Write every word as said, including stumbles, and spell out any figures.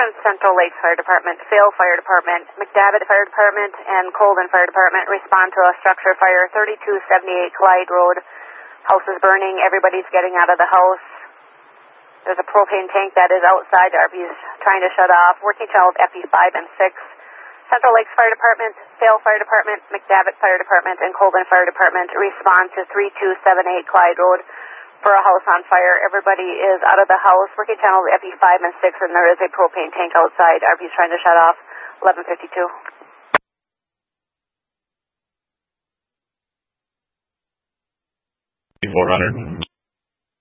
Attention Central Lakes Fire Department, Vale Fire Department, McDavitt Fire Department, and Colden Fire Department. Respond to a structure fire, thirty-two seventy-eight Clyde Road. House is burning. Everybody's getting out of the house. There's a propane tank that is outside. R B's trying to shut off. Working channels F E five and six. Central Lakes Fire Department, Vale Fire Department, McDavitt Fire Department, and Colden Fire Department. Respond to thirty-two seventy-eight Clyde Road for a house on fire. Everybody is out of the house. Working channels F E five and six, and there is a propane tank outside. R B's trying to shut off. eleven fifty-two. four hundred.